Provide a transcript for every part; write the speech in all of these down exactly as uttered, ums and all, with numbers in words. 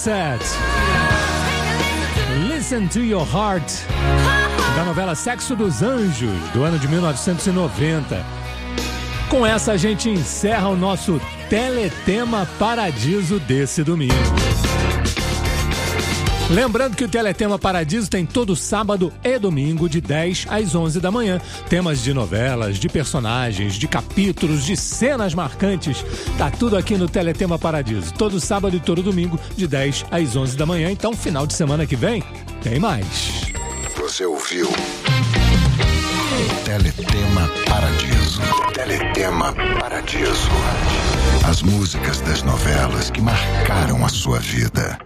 Sunset. Listen to Your Heart, da novela Sexo dos Anjos, do ano de mil novecentos e noventa. Com essa a gente encerra o nosso Teletema Paradiso desse domingo. Lembrando que o Teletema Paradiso tem todo sábado e domingo de dez às onze da manhã. Temas de novelas, de personagens, de capítulos, de cenas marcantes. Tá tudo aqui no Teletema Paradiso. Todo sábado e todo domingo de dez às onze da manhã. Então, final de semana que vem, tem mais. Você ouviu? Teletema Paradiso. Teletema Paradiso. As músicas das novelas que marcaram a sua vida.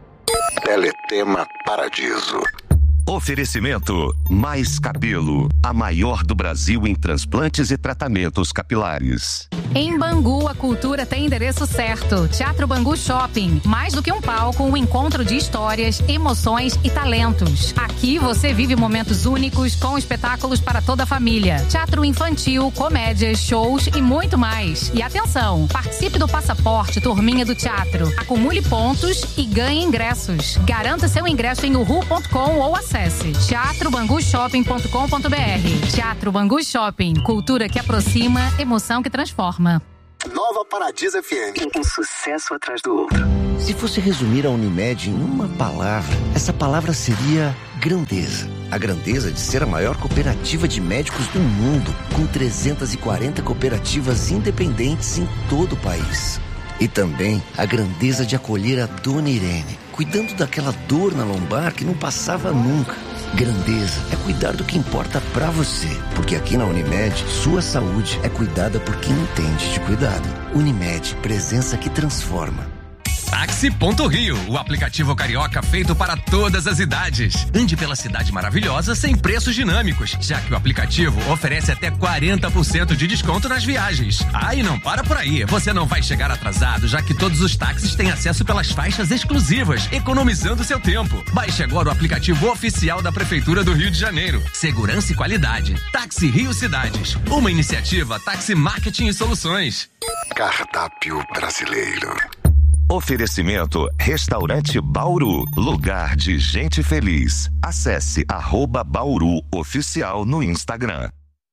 Teletema Paradiso. Oferecimento Mais Cabelo, a maior do Brasil em transplantes e tratamentos capilares. Em Bangu, a cultura tem endereço certo. Teatro Bangu Shopping. Mais do que um palco, um encontro de histórias, emoções e talentos. Aqui você vive momentos únicos com espetáculos para toda a família. Teatro infantil, comédias, shows e muito mais. E atenção, participe do Passaporte Turminha do Teatro. Acumule pontos e ganhe ingressos. Garanta seu ingresso em uhu ponto com ou acesse teatro bangu shopping ponto com ponto br. Teatro Bangu Shopping. Cultura que aproxima, emoção que transforma. Nova Paradiso F M. Um sucesso atrás do outro. Se fosse resumir a Unimed em uma palavra, essa palavra seria grandeza. A grandeza de ser a maior cooperativa de médicos do mundo, com trezentas e quarenta cooperativas independentes em todo o país. E também a grandeza de acolher a Dona Irene, cuidando daquela dor na lombar que não passava nunca. Grandeza é cuidar do que importa pra você, porque aqui na Unimed, sua saúde é cuidada por quem entende de cuidado. Unimed, presença que transforma. Táxi.Rio, o aplicativo carioca feito para todas as idades. Ande pela cidade maravilhosa sem preços dinâmicos, já que o aplicativo oferece até quarenta por cento de desconto nas viagens. Ah, e não para por aí, você não vai chegar atrasado, já que todos os táxis têm acesso pelas faixas exclusivas, economizando seu tempo. Baixe agora o aplicativo oficial da Prefeitura do Rio de Janeiro. Segurança e qualidade. Táxi Rio Cidades, uma iniciativa Táxi Marketing e Soluções. Cardápio brasileiro. Oferecimento Restaurante Bauru, lugar de gente feliz. Acesse arroba Bauru Oficial no Instagram.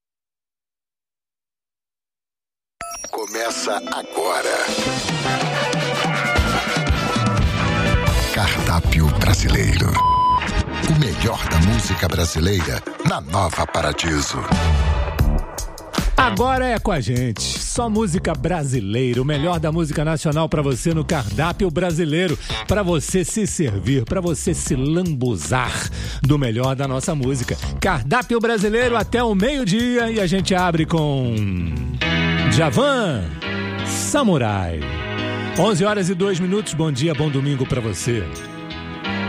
Começa agora. Cardápio brasileiro. O melhor da música brasileira na Nova Paradiso. Agora é com a gente, só música brasileira, o melhor da música nacional pra você no Cardápio Brasileiro, pra você se servir, pra você se lambuzar do melhor da nossa música. Cardápio Brasileiro até o meio-dia e a gente abre com Djavan, Samurai. onze horas e dois minutos, bom dia, bom domingo pra você.